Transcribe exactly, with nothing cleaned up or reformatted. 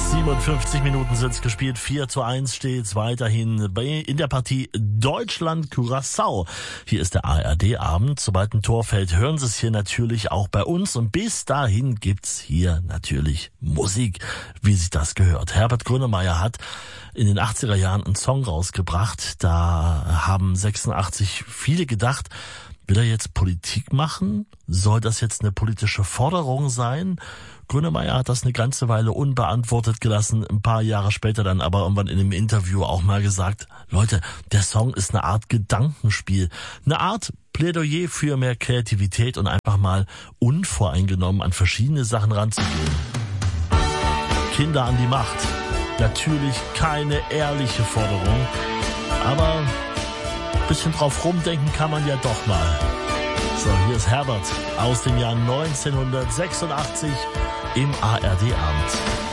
siebenundfünfzig Minuten sind's gespielt, vier zu eins steht's weiterhin bei, in der Partie Deutschland-Curaçao. Hier ist der A R D-Abend. Sobald ein Tor fällt, hören Sie es hier natürlich auch bei uns. Und bis dahin gibt's hier natürlich Musik, wie sich das gehört. Herbert Grönemeyer hat in den achtziger Jahren einen Song rausgebracht. Da haben sechsundachtzig viele gedacht, will er jetzt Politik machen? Soll das jetzt eine politische Forderung sein? Grönemeyer hat das eine ganze Weile unbeantwortet gelassen, ein paar Jahre später dann aber irgendwann in einem Interview auch mal gesagt, Leute, der Song ist eine Art Gedankenspiel, eine Art Plädoyer für mehr Kreativität und einfach mal unvoreingenommen an verschiedene Sachen ranzugehen. Kinder an die Macht. Natürlich keine ehrliche Forderung, aber ein bisschen drauf rumdenken kann man ja doch mal. So, hier ist Herbert aus dem Jahr neunzehnhundertsechsundachtzig im A R D-Abend.